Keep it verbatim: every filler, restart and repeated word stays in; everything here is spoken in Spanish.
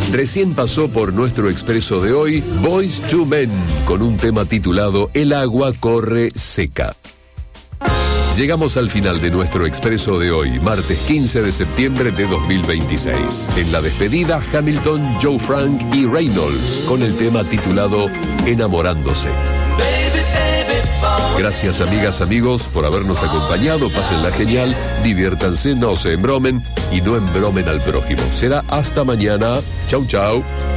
Recién pasó por nuestro expreso de hoy Boyz two Men con un tema titulado El agua corre seca. Llegamos al final de nuestro expreso de hoy, martes quince de septiembre de dos mil veintiséis. En la despedida, Hamilton, Joe Frank y Reynolds con el tema titulado Enamorándose. Gracias, amigas, amigos, por habernos acompañado. Pásenla genial, diviértanse, no se embromen y no embromen al prójimo. Será hasta mañana. Chau, chau.